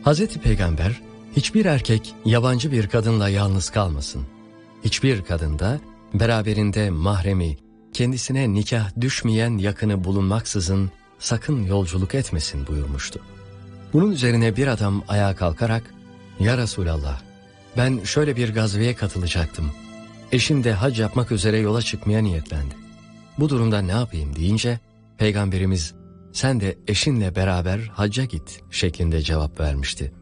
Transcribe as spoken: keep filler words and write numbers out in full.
Hazreti Peygamber, hiçbir erkek yabancı bir kadınla yalnız kalmasın. Hiçbir kadında beraberinde mahremi, kendisine nikah düşmeyen yakını bulunmaksızın sakın yolculuk etmesin buyurmuştu. Bunun üzerine bir adam ayağa kalkarak, "Ya Resulallah, ben şöyle bir gazveye katılacaktım. Eşim de hac yapmak üzere yola çıkmaya niyetlendi. Bu durumda ne yapayım?" deyince Peygamberimiz, "Sen de eşinle beraber hacca git" şeklinde cevap vermişti.